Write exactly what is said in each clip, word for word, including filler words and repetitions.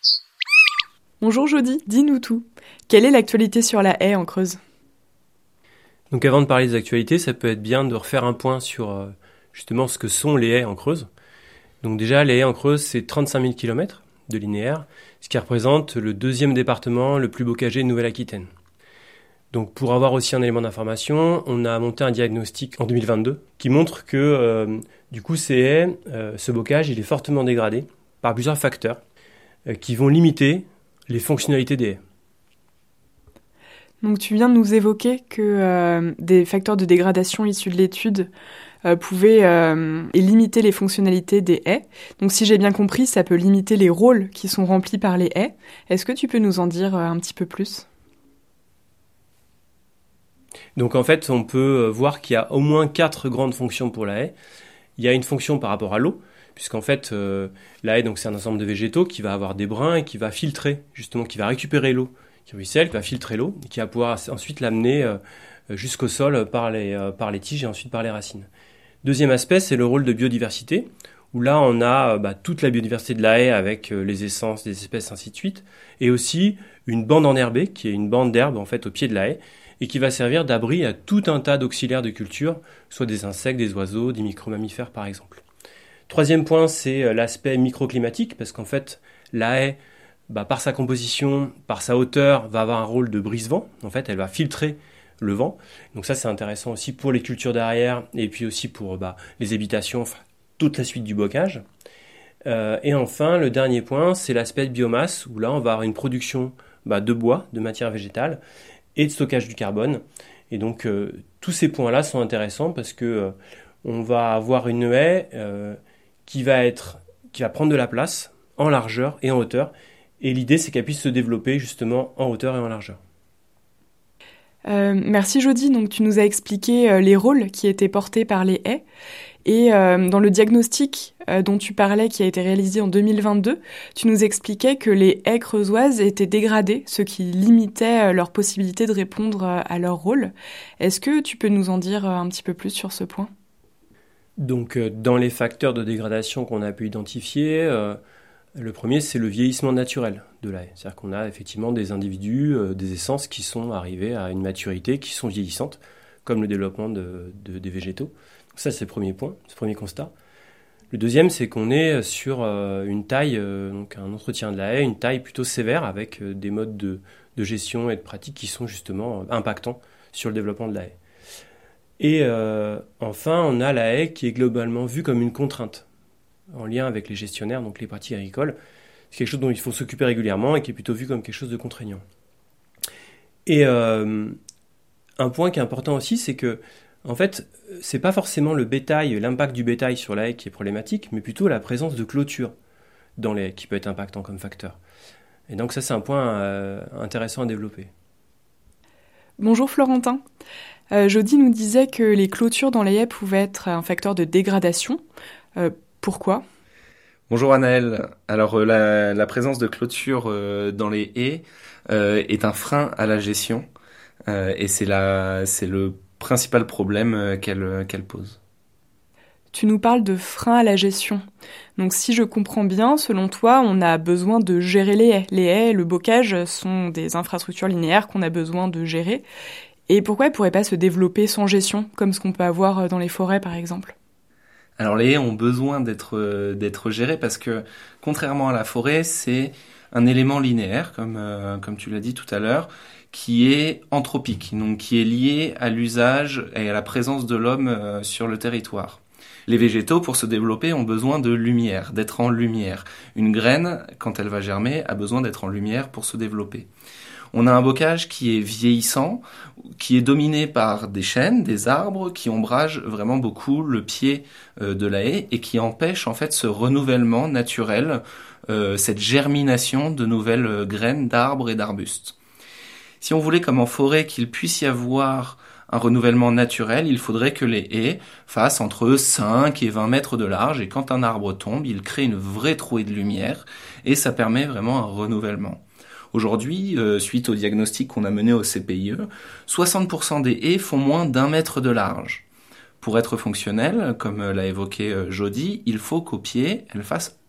Bonjour Jody, dis-nous tout. Quelle est l'actualité sur la haie en Creuse ? Donc avant de parler des actualités, ça peut être bien de refaire un point sur euh, justement ce que sont les haies en Creuse. Donc déjà, les haies en Creuse, c'est trente-cinq mille kilomètres de linéaire, ce qui représente le deuxième département le plus bocagé de Nouvelle-Aquitaine. Donc pour avoir aussi un élément d'information, on a monté un diagnostic en deux mille vingt-deux qui montre que euh, du coup ces haies, euh, ce bocage, il est fortement dégradé par plusieurs facteurs euh, qui vont limiter les fonctionnalités des haies. Donc tu viens de nous évoquer que euh, des facteurs de dégradation issus de l'étude euh, pouvaient euh, limiter les fonctionnalités des haies. Donc si j'ai bien compris, ça peut limiter les rôles qui sont remplis par les haies. Est-ce que tu peux nous en dire euh, un petit peu plus ? Donc en fait, on peut voir qu'il y a au moins quatre grandes fonctions pour la haie. Il y a une fonction par rapport à l'eau, puisqu'en fait, euh, la haie, donc, c'est un ensemble de végétaux qui va avoir des brins et qui va filtrer, justement, qui va récupérer l'eau, qui ruisselle, qui va filtrer l'eau, et qui va pouvoir ensuite l'amener euh, jusqu'au sol par les, euh, par les tiges et ensuite par les racines. Deuxième aspect, c'est le rôle de biodiversité, où là, on a euh, bah, toute la biodiversité de la haie avec euh, les essences des espèces, ainsi de suite, et aussi une bande enherbée, qui est une bande d'herbe, en fait, au pied de la haie, et qui va servir d'abri à tout un tas d'auxiliaires de culture, soit des insectes, des oiseaux, des micro-mammifères par exemple. Troisième point, c'est l'aspect microclimatique, parce qu'en fait, la haie, bah, par sa composition, par sa hauteur, va avoir un rôle de brise-vent. En fait, elle va filtrer le vent. Donc ça, c'est intéressant aussi pour les cultures derrière, et puis aussi pour bah, les habitations, enfin, toute la suite du bocage. Euh, et enfin, le dernier point, c'est l'aspect biomasse, où là, on va avoir une production bah, de bois, de matière végétale, et de stockage du carbone. Et donc, euh, tous ces points-là sont intéressants parce que euh, on va avoir une haie euh, qui va être, qui va prendre de la place en largeur et en hauteur. Et l'idée, c'est qu'elle puisse se développer justement en hauteur et en largeur. Euh, merci Jody, donc tu nous as expliqué euh, les rôles qui étaient portés par les haies. Et euh, dans le diagnostic euh, dont tu parlais, qui a été réalisé en deux mille vingt-deux, tu nous expliquais que les haies creusoises étaient dégradées, ce qui limitait euh, leur possibilité de répondre euh, à leur rôle. Est-ce que tu peux nous en dire euh, un petit peu plus sur ce point ? Donc, euh, dans les facteurs de dégradation qu'on a pu identifier, euh, le premier, c'est le vieillissement naturel de la haie. C'est-à-dire qu'on a effectivement des individus, euh, des essences qui sont arrivés à une maturité, qui sont vieillissantes, comme le développement de, de, des végétaux. Donc ça, c'est le premier point, c'est le premier constat. Le deuxième, c'est qu'on est sur euh, une taille, euh, donc un entretien de la haie, une taille plutôt sévère, avec euh, des modes de, de gestion et de pratique qui sont justement euh, impactants sur le développement de la haie. Et euh, enfin, on a la haie qui est globalement vue comme une contrainte, en lien avec les gestionnaires, donc les pratiques agricoles. C'est quelque chose dont il faut s'occuper régulièrement et qui est plutôt vu comme quelque chose de contraignant. Et euh, un point qui est important aussi, c'est que en fait, c'est pas forcément le bétail, l'impact du bétail sur la haie qui est problématique, mais plutôt la présence de clôture dans les haies qui peut être impactant comme facteur. Et donc ça, c'est un point euh, intéressant à développer. Bonjour Florentin. Euh, Jody nous disait que les clôtures dans les haies pouvaient être un facteur de dégradation. Euh, pourquoi ? Bonjour Anaëlle. Alors euh, la, la présence de clôtures euh, dans les haies euh, est un frein à la gestion euh, et c'est, la, c'est le principal problème euh, qu'elle, qu'elle pose. Tu nous parles de frein à la gestion. Donc si je comprends bien, selon toi, on a besoin de gérer les haies. Les haies, le bocage sont des infrastructures linéaires qu'on a besoin de gérer. Et pourquoi elles ne pourraient pas se développer sans gestion, comme ce qu'on peut avoir dans les forêts par exemple ? Alors les haies ont besoin d'être, euh, d'être gérées parce que, contrairement à la forêt, c'est un élément linéaire, comme, euh, comme tu l'as dit tout à l'heure, qui est anthropique, donc qui est lié à l'usage et à la présence de l'homme euh, sur le territoire. Les végétaux, pour se développer, ont besoin de lumière, d'être en lumière. Une graine, quand elle va germer, a besoin d'être en lumière pour se développer. On a un bocage qui est vieillissant, qui est dominé par des chênes, des arbres, qui ombragent vraiment beaucoup le pied euh, de la haie et qui empêchent en fait ce renouvellement naturel, euh, cette germination de nouvelles euh, graines d'arbres et d'arbustes. Si on voulait, comme en forêt, qu'il puisse y avoir un renouvellement naturel, il faudrait que les haies fassent entre cinq et vingt mètres de large, et quand un arbre tombe, il crée une vraie trouée de lumière, et ça permet vraiment un renouvellement. Aujourd'hui, euh, suite au diagnostic qu'on a mené au C P I E, soixante pour cent des haies font moins d'un mètre de large. Pour être fonctionnelles, comme l'a évoqué euh, Jody, il faut qu'au pied, elles fassent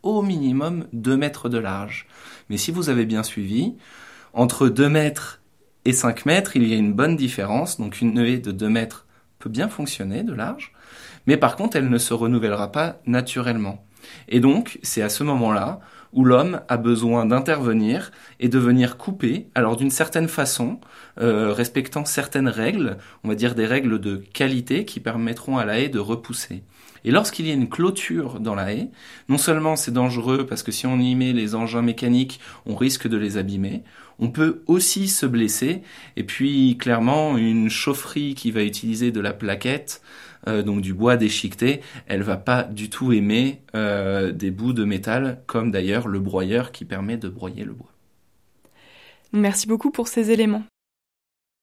au minimum deux mètres de large. Mais si vous avez bien suivi, entre deux mètres et cinq mètres, il y a une bonne différence. Donc une haie de deux mètres peut bien fonctionner de large, mais par contre, elle ne se renouvellera pas naturellement. Et donc, c'est à ce moment-là où l'homme a besoin d'intervenir et de venir couper, alors d'une certaine façon, euh, respectant certaines règles, on va dire des règles de qualité qui permettront à la haie de repousser. Et lorsqu'il y a une clôture dans la haie, non seulement c'est dangereux parce que si on y met les engins mécaniques, on risque de les abîmer, on peut aussi se blesser, et puis clairement une chaufferie qui va utiliser de la plaquette, euh, donc du bois déchiqueté, elle va pas du tout aimer euh, des bouts de métal, comme d'ailleurs le broyeur qui permet de broyer le bois. Merci beaucoup pour ces éléments.